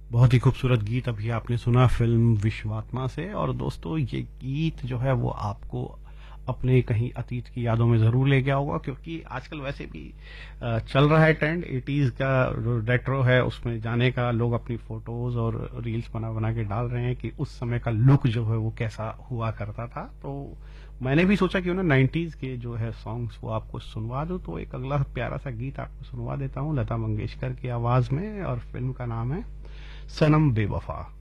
बहुत ही खूबसूरत गीत अभी आपने सुना फिल्म विश्वात्मा से। और दोस्तों, ये गीत जो है वो आपको अपने कहीं अतीत की यादों में जरूर ले गया होगा, क्योंकि आजकल वैसे भी चल रहा है ट्रेंड 80s का जो रेट्रो है उसमें जाने का। लोग अपनी फोटोज और रील्स बना बना के डाल रहे हैं कि उस समय का लुक जो है वो कैसा हुआ करता था। तो मैंने भी सोचा कि ना 90s के जो है सॉन्ग्स वो आपको सुनवा दूं, तो एक अगला प्यारा सा गीत आपको सुनवा देता हूं लता मंगेशकर की आवाज में, और फिल्म का नाम है सनम बेवफा।